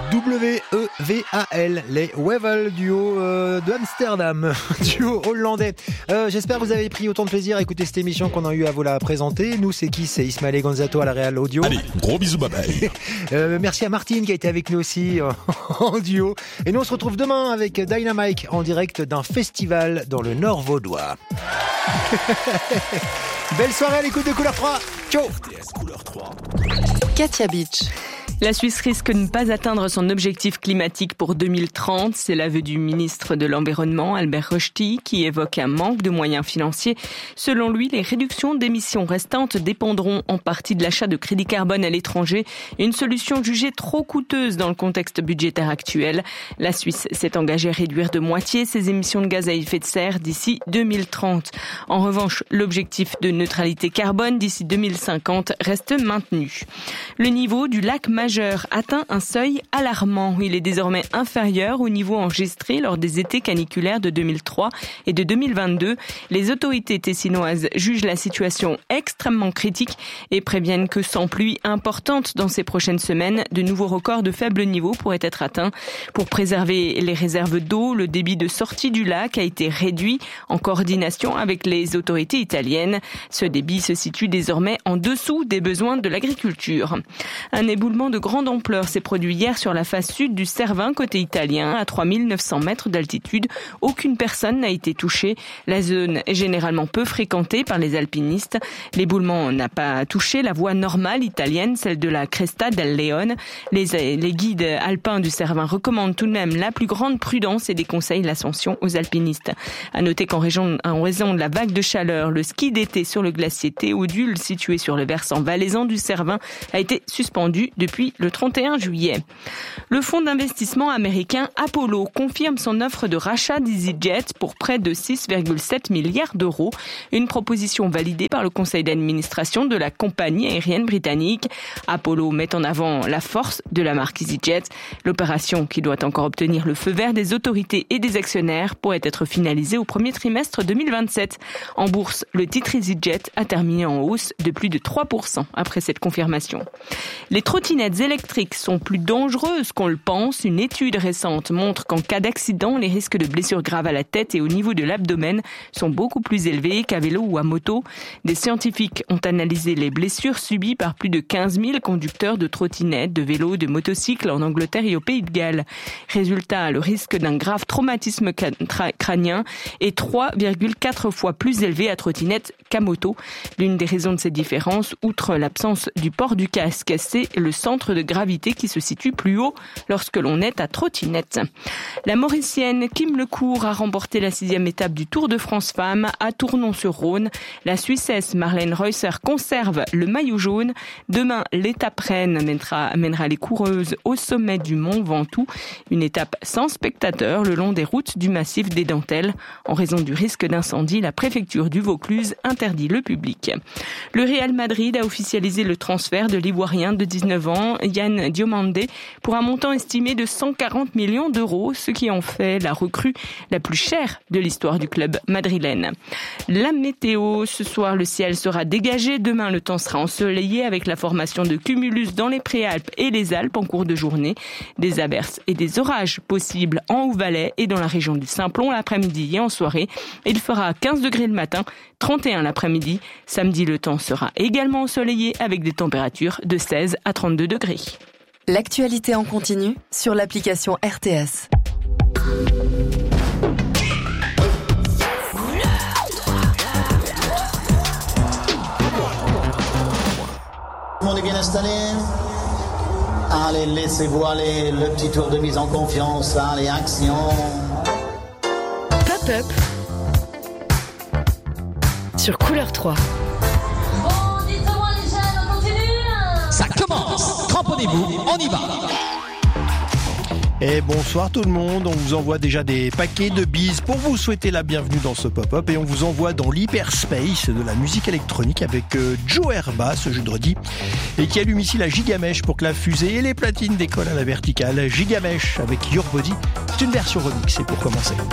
W-E-V-A-L, les Wevel, duo de Amsterdam, duo hollandais. J'espère que vous avez pris autant de plaisir à écouter cette émission qu'on a eu à vous la présenter. Nous, c'est qui? C'est Ismaël et Gonzato à la Real Audio. Allez, gros bisous, bye bye. Merci à Martine qui a été avec nous aussi en duo. Et nous, on se retrouve demain avec Dynamite en direct d'un festival dans le Nord vaudois. Belle soirée à l'écoute de Couleur 3. Ciao. Katia Beach. La Suisse risque de ne pas atteindre son objectif climatique pour 2030. C'est l'aveu du ministre de l'Environnement, Albert Rochety, qui évoque un manque de moyens financiers. Selon lui, les réductions d'émissions restantes dépendront en partie de l'achat de crédits carbone à l'étranger, une solution jugée trop coûteuse dans le contexte budgétaire actuel. La Suisse s'est engagée à réduire de moitié ses émissions de gaz à effet de serre d'ici 2030. En revanche, l'objectif de neutralité carbone d'ici 2050 reste maintenu. Le niveau du lac Majeur atteint un seuil alarmant. Il est désormais inférieur au niveau enregistré lors des étés caniculaires de 2003 et de 2022. Les autorités tessinoises jugent la situation extrêmement critique et préviennent que sans pluie importante dans ces prochaines semaines, de nouveaux records de faible niveau pourraient être atteints. Pour préserver les réserves d'eau, le débit de sortie du lac a été réduit en coordination avec les autorités italiennes. Ce débit se situe désormais en dessous des besoins de l'agriculture. Un éboulement de grande ampleur s'est produit hier sur la face sud du Cervin côté italien à 3900 mètres d'altitude. Aucune personne n'a été touchée. La zone est généralement peu fréquentée par les alpinistes. L'éboulement n'a pas touché la voie normale italienne, celle de la Cresta del Leone. Les guides alpins du Cervin recommandent tout de même la plus grande prudence et déconseillent l'ascension aux alpinistes. À noter qu'en raison de la vague de chaleur, le ski d'été sur le glacier Théodule, situé sur le versant valaisan du Cervin, a été suspendu depuis le 31 juillet. Le fonds d'investissement américain Apollo confirme son offre de rachat d'EasyJet pour près de 6,7 milliards d'euros. Une proposition validée par le conseil d'administration de la compagnie aérienne britannique. Apollo met en avant la force de la marque EasyJet. L'opération, qui doit encore obtenir le feu vert des autorités et des actionnaires, pourrait être finalisée au premier trimestre 2027. En bourse, le titre EasyJet a terminé en hausse de plus de 3% après cette confirmation. Les trottinettes électriques sont plus dangereuses qu'on le pense. Une étude récente montre qu'en cas d'accident, les risques de blessures graves à la tête et au niveau de l'abdomen sont beaucoup plus élevés qu'à vélo ou à moto. Des scientifiques ont analysé les blessures subies par plus de 15 000 conducteurs de trottinettes, de vélos, de motocycles en Angleterre et au Pays de Galles. Résultat, le risque d'un grave traumatisme crânien est 3,4 fois plus élevé à trottinette qu'à moto. L'une des raisons de ces différences, outre l'absence du port du casque, c'est le centre de gravité qui se situe plus haut lorsque l'on est à trottinette. La Mauricienne Kim Lecourt a remporté la 6e étape du Tour de France Femmes à Tournon-sur-Rhône. La Suissesse Marlène Reusser conserve le maillot jaune. Demain, l'étape reine mènera les coureuses au sommet du Mont Ventoux. Une étape sans spectateurs le long des routes du massif des Dentelles. En raison du risque d'incendie, la préfecture du Vaucluse interdit le public. Le Real Madrid a officialisé le transfert de l'Ivoirien de 19 ans, Yann Diomandé, pour un montant estimé de 140 millions d'euros, ce qui en fait la recrue la plus chère de l'histoire du club madrilène. La météo, ce soir le ciel sera dégagé, demain le temps sera ensoleillé avec la formation de cumulus dans les Préalpes et les Alpes en cours de journée. Des averses et des orages possibles en Haut-Valais et dans la région du Simplon l'après-midi et en soirée. Il fera 15 degrés le matin, 31 l'après-midi. Samedi, le temps sera également ensoleillé avec des températures de 16 à 32 degrés. L'actualité en continu sur l'application RTS. Tout le monde est bien installé? Allez, laissez-vous aller, le petit tour de mise en confiance, allez, action. Pop-up sur Couleur 3. Bon, dites-moi les jeunes, on continue? Ça commence. Cramponnez-vous, on y va. Et bonsoir tout le monde, on vous envoie déjà des paquets de bises pour vous souhaiter la bienvenue dans ce pop-up et on vous envoie dans l'hyperspace de la musique électronique avec Joe Herba ce jeudi et qui allume ici la gigamèche pour que la fusée et les platines décollent à la verticale. Gigamèche avec Your Body, c'est une version remixée pour commencer.